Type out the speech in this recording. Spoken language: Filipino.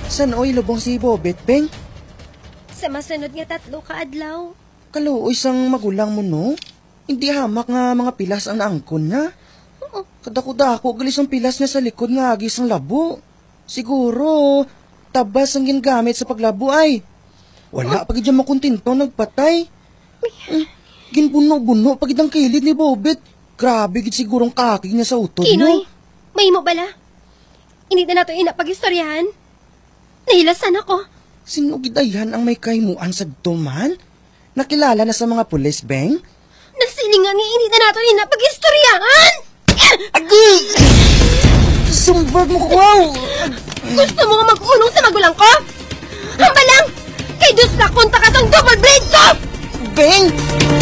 San oy lubong si Bobet, Beng? Sa masunod nga 3 ka adlaw. Kaluoy sang magulang mo, no? Hindi hamak nga mga pilas ang naangkon niya. Kadako-dako galis ang pilas niya sa likod nga agis ang labo. Siguro, tabas ang ginagamit sa paglabo ay. Wala pag dyan makuntinto nagpatay. Ginbuno-buno pag ang kilid ni Bobet. Grabe gid sigurong kakig niya sa utod Kinoy, mo. may mo bala? Hindi na nato inapag-istoryahan. Nahilasan ako. Sino gidayan ang may kaimuan sa duman? Nakilala na sa mga pulis, Beng? Nagsilingan nga hindi na nato inapag-istoryahan! Agi! Sumbag mo ko, wow! Gusto mo nga mag-unong sa magulang ko? Ang balang! Kay Diyos na kunta ka sang double blade ko! Beng!